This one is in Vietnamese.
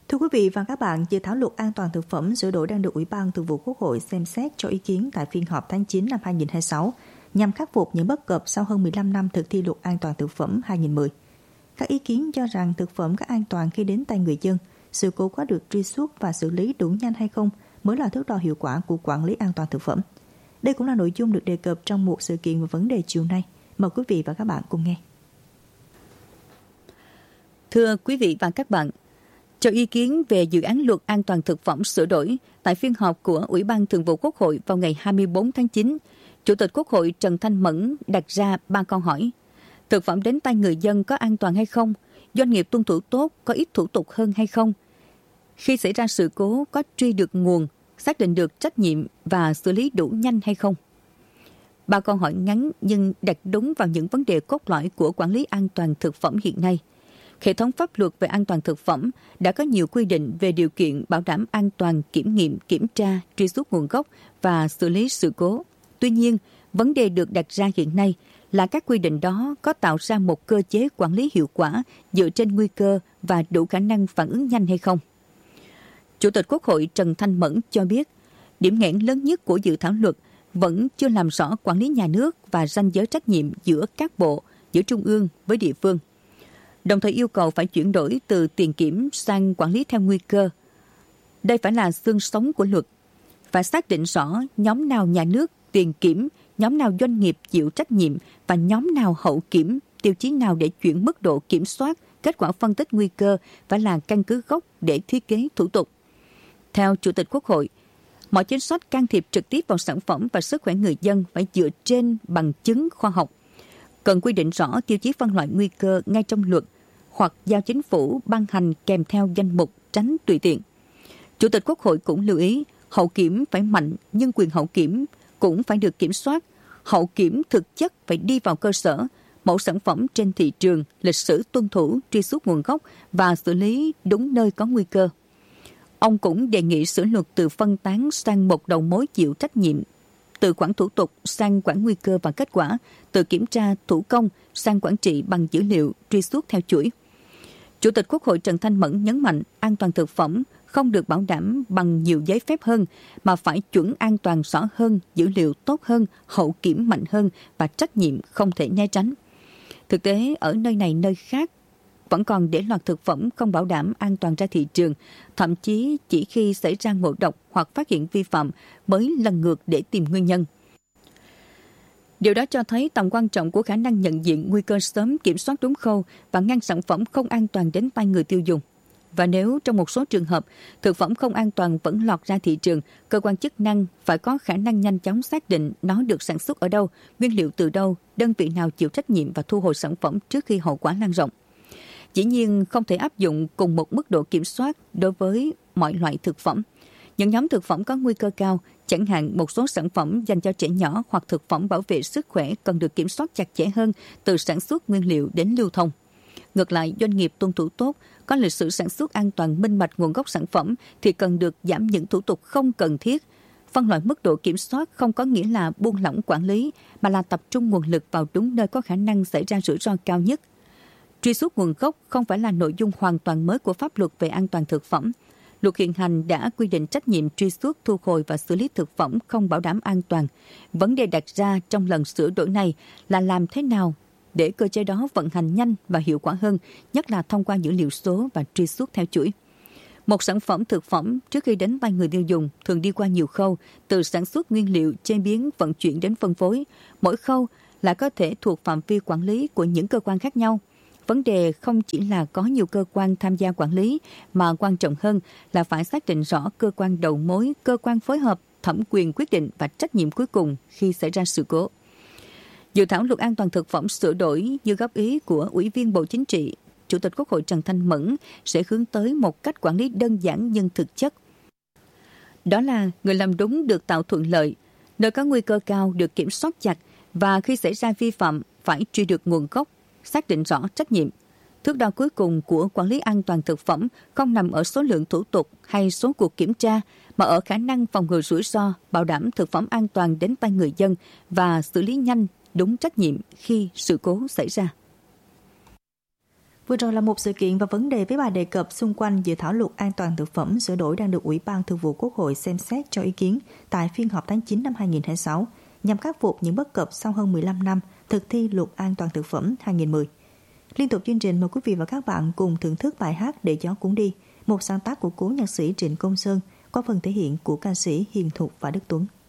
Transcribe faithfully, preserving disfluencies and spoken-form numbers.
Thưa quý vị và các bạn, dự thảo luật an toàn thực phẩm sửa đổi đang được Ủy ban Thường vụ Quốc hội xem xét cho ý kiến tại phiên họp tháng chín năm hai nghìn không trăm hai mươi sáu nhằm khắc phục những bất cập sau hơn mười lăm năm thực thi luật an toàn thực phẩm hai nghìn không trăm mười. Các ý kiến cho rằng thực phẩm có an toàn khi đến tay người dân, sự cố có được truy xuất và xử lý đủ nhanh hay không mới là thước đo hiệu quả của quản lý an toàn thực phẩm. Đây cũng là nội dung được đề cập trong một sự kiện và vấn đề chiều nay. Mời quý vị và các bạn cùng nghe. Thưa quý vị và các bạn, cho ý kiến về dự án luật an toàn thực phẩm sửa đổi tại phiên họp của Ủy ban Thường vụ Quốc hội vào ngày hai mươi tư tháng chín, Chủ tịch Quốc hội Trần Thanh Mẫn đặt ra ba câu hỏi. Thực phẩm đến tay người dân có an toàn hay không? Doanh nghiệp tuân thủ tốt có ít thủ tục hơn hay không? Khi xảy ra sự cố có truy được nguồn, xác định được trách nhiệm và xử lý đủ nhanh hay không? Ba câu hỏi ngắn nhưng đặt đúng vào những vấn đề cốt lõi của quản lý an toàn thực phẩm hiện nay. Hệ thống pháp luật về an toàn thực phẩm đã có nhiều quy định về điều kiện bảo đảm an toàn, kiểm nghiệm, kiểm tra, truy xuất nguồn gốc và xử lý sự cố. Tuy nhiên, vấn đề được đặt ra hiện nay là các quy định đó có tạo ra một cơ chế quản lý hiệu quả dựa trên nguy cơ và đủ khả năng phản ứng nhanh hay không. Chủ tịch Quốc hội Trần Thanh Mẫn cho biết, điểm nghẽn lớn nhất của dự thảo luật vẫn chưa làm rõ quản lý nhà nước và ranh giới trách nhiệm giữa các bộ, giữa trung ương với địa phương. Đồng thời yêu cầu phải chuyển đổi từ tiền kiểm sang quản lý theo nguy cơ. Đây phải là xương sống của luật. Phải xác định rõ nhóm nào nhà nước tiền kiểm, nhóm nào doanh nghiệp chịu trách nhiệm và nhóm nào hậu kiểm, tiêu chí nào để chuyển mức độ kiểm soát, kết quả phân tích nguy cơ phải là căn cứ gốc để thiết kế thủ tục. Theo Chủ tịch Quốc hội, mọi chính sách can thiệp trực tiếp vào sản phẩm và sức khỏe người dân phải dựa trên bằng chứng khoa học. Cần quy định rõ tiêu chí phân loại nguy cơ ngay trong luật hoặc giao chính phủ ban hành kèm theo danh mục, tránh tùy tiện. Chủ tịch Quốc hội cũng lưu ý hậu kiểm phải mạnh nhưng quyền hậu kiểm cũng phải được kiểm soát. Hậu kiểm thực chất phải đi vào cơ sở, mẫu sản phẩm trên thị trường, lịch sử tuân thủ, truy xuất nguồn gốc và xử lý đúng nơi có nguy cơ. Ông cũng đề nghị sửa luật từ phân tán sang một đầu mối chịu trách nhiệm, từ quản thủ tục sang quản nguy cơ và kết quả, từ kiểm tra thủ công sang quản trị bằng dữ liệu, truy xuất theo chuỗi. Chủ tịch Quốc hội Trần Thanh Mẫn nhấn mạnh an toàn thực phẩm không được bảo đảm bằng nhiều giấy phép hơn, mà phải chuẩn an toàn rõ hơn, dữ liệu tốt hơn, hậu kiểm mạnh hơn và trách nhiệm không thể né tránh. Thực tế, ở nơi này nơi khác, vẫn còn để loạt thực phẩm không bảo đảm an toàn ra thị trường, thậm chí chỉ khi xảy ra ngộ độc hoặc phát hiện vi phạm mới lần ngược để tìm nguyên nhân. Điều đó cho thấy tầm quan trọng của khả năng nhận diện nguy cơ sớm, kiểm soát đúng khâu và ngăn sản phẩm không an toàn đến tay người tiêu dùng. Và nếu trong một số trường hợp, thực phẩm không an toàn vẫn lọt ra thị trường, cơ quan chức năng phải có khả năng nhanh chóng xác định nó được sản xuất ở đâu, nguyên liệu từ đâu, đơn vị nào chịu trách nhiệm và thu hồi sản phẩm trước khi hậu quả lan rộng. Dĩ nhiên không thể áp dụng cùng một mức độ kiểm soát đối với mọi loại thực phẩm. Những nhóm thực phẩm có nguy cơ cao, chẳng hạn một số sản phẩm dành cho trẻ nhỏ hoặc thực phẩm bảo vệ sức khỏe cần được kiểm soát chặt chẽ hơn từ sản xuất nguyên liệu đến lưu thông. Ngược lại, doanh nghiệp tuân thủ tốt, có lịch sử sản xuất an toàn minh bạch nguồn gốc sản phẩm thì cần được giảm những thủ tục không cần thiết. Phân loại mức độ kiểm soát không có nghĩa là buông lỏng quản lý, mà là tập trung nguồn lực vào đúng nơi có khả năng xảy ra rủi ro cao nhất. Truy xuất nguồn gốc không phải là nội dung hoàn toàn mới của pháp luật về an toàn thực phẩm. Luật hiện hành đã quy định trách nhiệm truy xuất, thu hồi và xử lý thực phẩm không bảo đảm an toàn. Vấn đề đặt ra trong lần sửa đổi này là làm thế nào để cơ chế đó vận hành nhanh và hiệu quả hơn, nhất là thông qua dữ liệu số và truy xuất theo chuỗi. Một sản phẩm thực phẩm trước khi đến tay người tiêu dùng thường đi qua nhiều khâu, từ sản xuất nguyên liệu, chế biến, vận chuyển đến phân phối. Mỗi khâu lại có thể thuộc phạm vi quản lý của những cơ quan khác nhau. Vấn đề không chỉ là có nhiều cơ quan tham gia quản lý, mà quan trọng hơn là phải xác định rõ cơ quan đầu mối, cơ quan phối hợp, thẩm quyền quyết định và trách nhiệm cuối cùng khi xảy ra sự cố. Dự thảo luật an toàn thực phẩm sửa đổi như góp ý của Ủy viên Bộ Chính trị, Chủ tịch Quốc hội Trần Thanh Mẫn sẽ hướng tới một cách quản lý đơn giản nhưng thực chất. Đó là người làm đúng được tạo thuận lợi, nơi có nguy cơ cao được kiểm soát chặt và khi xảy ra vi phạm phải truy được nguồn gốc, xác định rõ trách nhiệm. Thước đo cuối cùng của quản lý an toàn thực phẩm không nằm ở số lượng thủ tục hay số cuộc kiểm tra, mà ở khả năng phòng ngừa rủi ro, bảo đảm thực phẩm an toàn đến tay người dân và xử lý nhanh, đúng trách nhiệm khi sự cố xảy ra. Vừa rồi là một sự kiện và vấn đề với bài đề cập xung quanh dự thảo luật an toàn thực phẩm sửa đổi đang được Ủy ban Thường vụ Quốc hội xem xét cho ý kiến tại phiên họp tháng chín năm hai nghìn không trăm hai mươi sáu nhằm khắc phục những bất cập sau hơn mười lăm năm thực thi luật an toàn thực phẩm hai nghìn không trăm mười. Liên tục chương trình mời quý vị và các bạn cùng thưởng thức bài hát Để gió cuốn đi, một sáng tác của cố nhạc sĩ Trịnh Công Sơn qua phần thể hiện của ca sĩ Hiền Thục và Đức Tuấn.